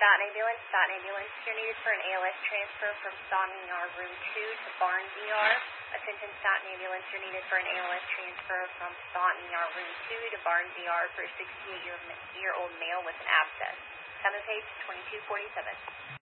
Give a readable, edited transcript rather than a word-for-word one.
Staten Ambulance. You're needed for an ALS transfer from Staten ER Room 2 to Barnes ER. Attention Staten Ambulance, you're needed for an ALS transfer from Staten ER Room 2 to Barnes ER for a 68-year-old male with an abscess. Summon page 2247.